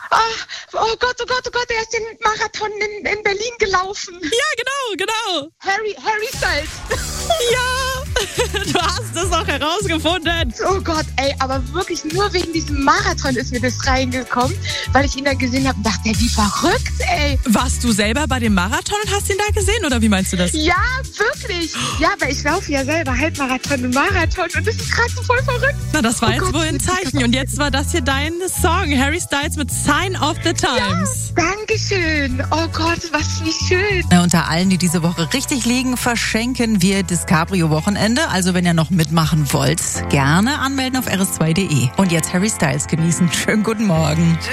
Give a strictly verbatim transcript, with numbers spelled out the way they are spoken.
Ah, oh Gott, oh Gott, oh Gott, er ist den Marathon in, in Berlin gelaufen. Ja, genau, genau. Harry, Harry Styles. Ja, du hast es auch herausgefunden. Oh Gott, ey, aber wirklich nur wegen diesem Marathon ist mir das reingekommen, weil ich ihn da gesehen habe und dachte, ey, wie verrückt, ey. Warst du selber bei dem Marathon und hast ihn da gesehen, oder wie meinst du das? Ja, wirklich. Ja, weil ich laufe ja selber Halbmarathon und Marathon und das ist gerade so voll verrückt. Na, das war Oh jetzt Gott, wohl ein Zeichen. Und jetzt war das hier dein Song, Harry Styles mit Sign of the Times. Ja, Dankeschön. Oh Gott, was wie schön. Na, unter allen, die diese Woche richtig liegen, verschenken wir das Cabrio-Wochenende. Also wenn ihr noch mitmachen wollt, gerne anmelden auf r s zwei punkt d e. Und jetzt Harry Styles genießen. Schönen guten Morgen.